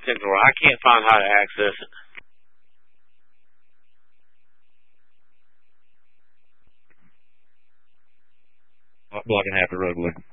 content drawer. I can't find how to access it. Blocking half the roadway.